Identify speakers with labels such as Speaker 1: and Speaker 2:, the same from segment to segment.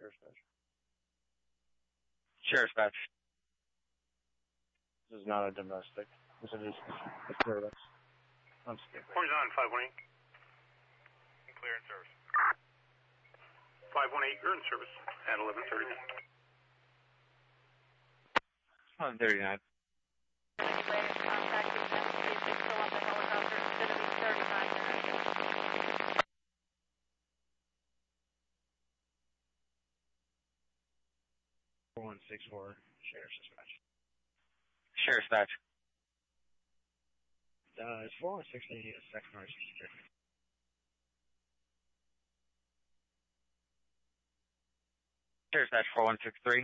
Speaker 1: Sheriff's Dispatch.
Speaker 2: Sheriff's Dispatch.
Speaker 1: This is not a domestic. This is a service. I'm skipping.
Speaker 3: Orange on 518.
Speaker 4: Clear in service.
Speaker 3: 518, you're in service at 11:39.
Speaker 2: 139.
Speaker 1: $4164, Sheriff's Dispatch.
Speaker 2: Sheriff's Dispatch.
Speaker 1: It's 4160, a second nurse certificate.
Speaker 2: Sheriff's Dispatch 4163.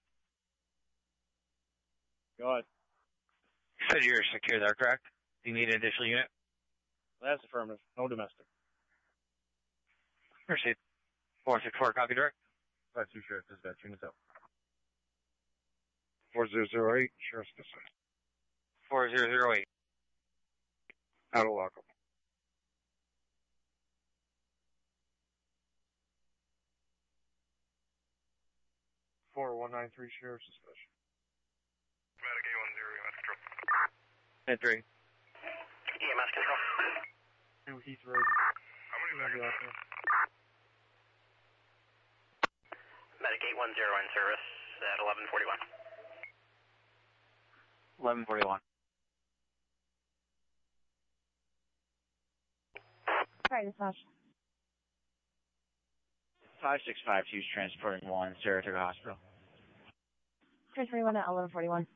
Speaker 1: Go ahead.
Speaker 2: You said you're secure there, correct? Do you need an additional unit?
Speaker 1: That's affirmative. No domestic.
Speaker 2: Proceed. 4164, copy direct.
Speaker 1: 52 Sheriff's Dispatch, units out. 4008, Sheriff's Dispatch.
Speaker 2: 4008.
Speaker 1: Out of lockup. 4193, Sheriff's Dispatch.
Speaker 4: Medic 810, EMS control.
Speaker 2: 10-3.
Speaker 3: EMS control.
Speaker 1: New Heath Road.
Speaker 4: How many
Speaker 1: Remember
Speaker 4: medics?
Speaker 1: that,
Speaker 3: Medic 810 in service at 11:41.
Speaker 2: 1141.
Speaker 5: Sorry, dispatch.
Speaker 6: 5652 is transporting 1, Saratoga Hospital.
Speaker 5: Transporting 1 at 11:41.